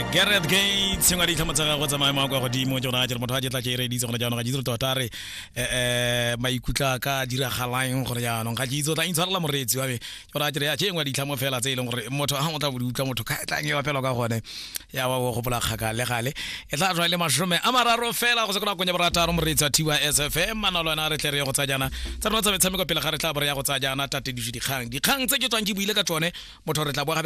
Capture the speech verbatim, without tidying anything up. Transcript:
Gareth Gates ngwa di tlhamatsa go tsamaya mo kwa godimo jona jere motho a jetla ke re di tsona jana ga ditso totare eh maikutla ka diragalang gore jana ga ditso tla intshwarela moretsi wa be jona jere ya tsheng wa di tlhamo fela tse ileng gore motho ha motla bodutla motho ka tla nge wa fela ka gone ya wa go bola kgaka le gale e tla tswa le mashome a mararo fela go se kona gonya borataro moretsi wa T Y S F M manalo na re tle re go tsa jana tsa rona tsa metshameko pele ga re tla bore ya go tsa jana tate di dikgang dikgang tse ke tswang ke buile ka tsone motho re tla bo